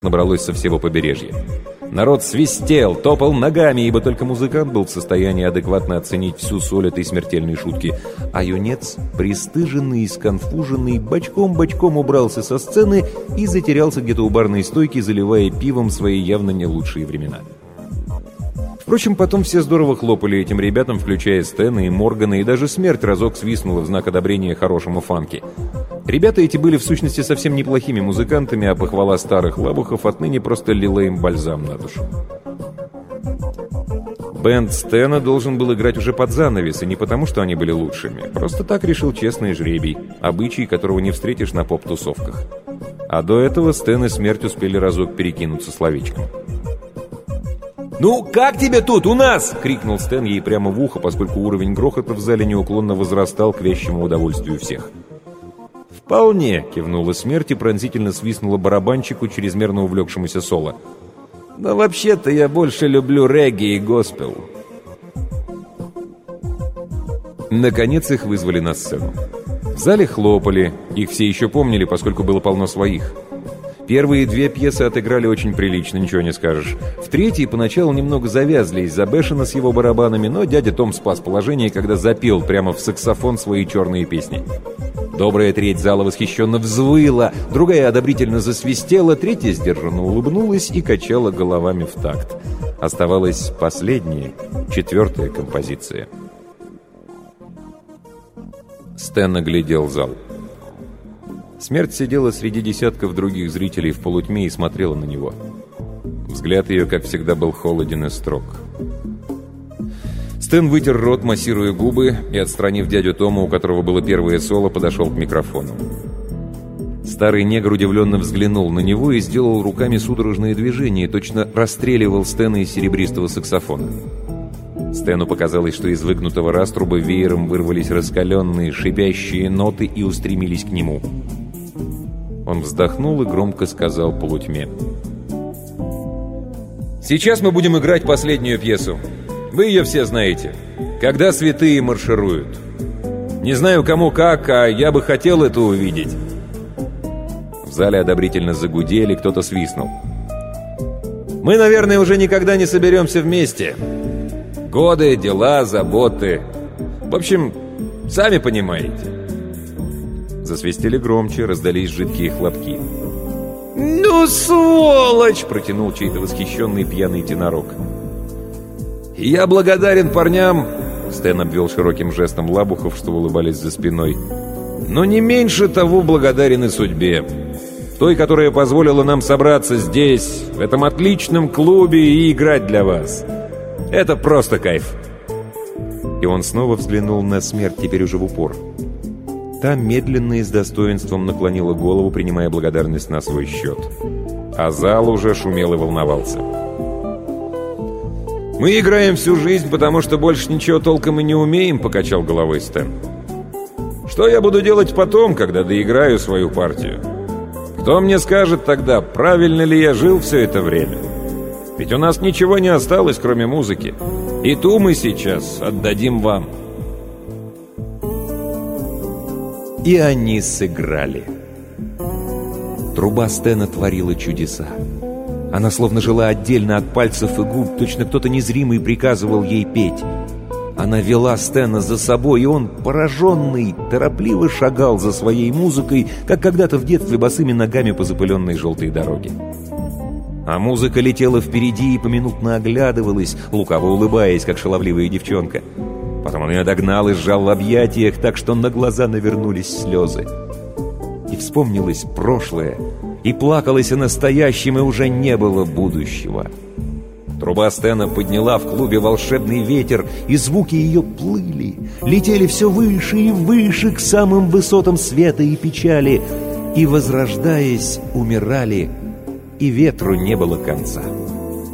набралось со всего побережья. Народ свистел, топал ногами, ибо только музыкант был в состоянии адекватно оценить всю соль этой смертельной шутки. А юнец, пристыженный и сконфуженный, бочком-бочком убрался со сцены и затерялся где-то у барной стойки, заливая пивом свои явно не лучшие времена. Впрочем, потом все здорово хлопали этим ребятам, включая Стэна и Моргана, и даже смерть разок свистнула в знак одобрения хорошему фанки. Ребята эти были в сущности совсем неплохими музыкантами, а похвала старых лабухов отныне просто лила им бальзам на душу. Бэнд Стэна должен был играть уже под занавес, и не потому, что они были лучшими. Просто так решил честный жребий, обычай, которого не встретишь на поп-тусовках. А до этого Стэн и смерть успели разок перекинуться словечком. «Ну, как тебе тут, у нас?» — крикнул Стэн ей прямо в ухо, поскольку уровень грохота в зале неуклонно возрастал к вящему удовольствию всех. «Вполне», — кивнула смерть и пронзительно свистнула барабанщику, чрезмерно увлекшемуся соло. «Но вообще-то я больше люблю регги и госпел». Наконец их вызвали на сцену. В зале хлопали, их все еще помнили, поскольку было полно своих. Первые две пьесы отыграли очень прилично, ничего не скажешь. В третьей поначалу немного завязли из-за Бэшена с его барабанами, но дядя Том спас положение, когда запел прямо в саксофон свои черные песни. Добрая треть зала восхищенно взвыла, другая одобрительно засвистела, третья сдержанно улыбнулась и качала головами в такт. Оставалась последняя, четвертая композиция. Стэн оглядел зал. Смерть сидела среди десятков других зрителей в полутьме и смотрела на него. Взгляд ее, как всегда, был холоден и строг. Стэн вытер рот, массируя губы, и, отстранив дядю Тома, у которого было первое соло, подошел к микрофону. Старый негр удивленно взглянул на него и сделал руками судорожные движения, точно расстреливал Стэна из серебристого саксофона. Стэну показалось, что из выгнутого раструба веером вырвались раскаленные, шипящие ноты и устремились к нему. Он вздохнул и громко сказал полутьме: «Сейчас мы будем играть последнюю пьесу. Вы ее все знаете. «Когда святые маршируют». Не знаю, кому как, а я бы хотел это увидеть». В зале одобрительно загудели, кто-то свистнул. «Мы, наверное, уже никогда не соберемся вместе. Годы, дела, заботы. В общем, сами понимаете». Засвистели громче, раздались жидкие хлопки. «Ну, сволочь!» — протянул чей-то восхищенный пьяный тенорок. «Я благодарен парням», — Стэн обвел широким жестом лабухов, что улыбались за спиной, «но не меньше того благодарен и судьбе. Той, которая позволила нам собраться здесь, в этом отличном клубе и играть для вас. Это просто кайф». И он снова взглянул на смерть, теперь уже в упор. Та медленно и с достоинством наклонила голову, принимая благодарность на свой счет. А зал уже шумел и волновался. «Мы играем всю жизнь, потому что больше ничего толком и не умеем», — покачал головой Стэн. «Что я буду делать потом, когда доиграю свою партию? Кто мне скажет тогда, правильно ли я жил все это время? Ведь у нас ничего не осталось, кроме музыки. И ту мы сейчас отдадим вам». И они сыграли. Труба Стэна творила чудеса. Она словно жила отдельно от пальцев и губ, точно кто-то незримый приказывал ей петь. Она вела Стэна за собой, и он, пораженный, торопливо шагал за своей музыкой, как когда-то в детстве босыми ногами по запыленной желтой дороге. А музыка летела впереди и поминутно оглядывалась, лукаво улыбаясь, как шаловливая девчонка. Потом он ее догнал и сжал в объятиях, так что на глаза навернулись слезы. И вспомнилось прошлое, и плакалось о настоящем, и уже не было будущего. Труба Стэна подняла в клубе волшебный ветер, и звуки ее плыли, летели все выше и выше к самым высотам света и печали, и, возрождаясь, умирали, и ветру не было конца.